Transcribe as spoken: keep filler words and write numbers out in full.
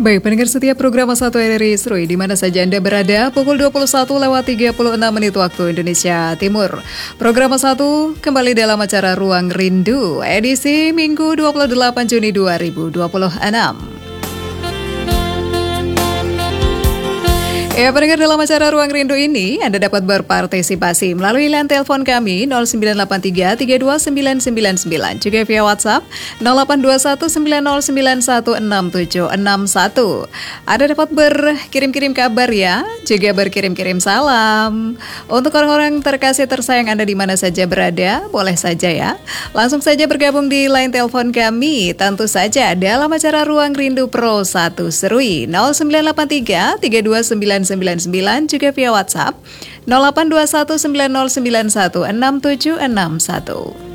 Baik, pendengar setiap program satu R R I Serui di mana saja Anda berada, pukul dua puluh satu lewat tiga puluh enam menit waktu Indonesia Timur. Program satu kembali dalam acara Ruang Rindu, edisi Minggu dua puluh delapan Juni dua ribu dua puluh enam. Ya, pendengar, dalam acara Ruang Rindu ini Anda dapat berpartisipasi melalui line telepon kami nol sembilan delapan tiga tiga dua sembilan sembilan sembilan, juga via WhatsApp nol delapan dua satu sembilan nol sembilan satu enam tujuh enam satu. Anda dapat berkirim-kirim kabar ya, juga berkirim-kirim salam. Untuk orang-orang terkasih tersayang Anda di mana saja berada, boleh saja ya. Langsung saja bergabung di line telepon kami, tentu saja dalam acara Ruang Rindu Pro satu Serui nol sembilan delapan tiga tiga dua sembilan sembilan sembilan, juga via WhatsApp nol delapan dua satu sembilan nol sembilan satu enam tujuh enam satu.